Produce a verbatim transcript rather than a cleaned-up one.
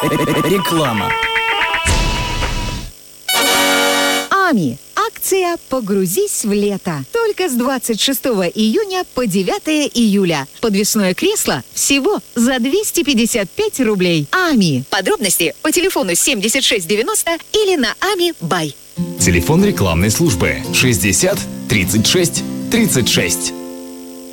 Реклама. АМИ. Акция «Погрузись в лето». Только с двадцать шестого июня по девятое июля. Подвесное кресло всего за двести пятьдесят пять рублей. АМИ. Подробности по телефону семьдесят шесть девяносто или на ами бай. Телефон рекламной службы шестьдесят тридцать шесть тридцать шесть.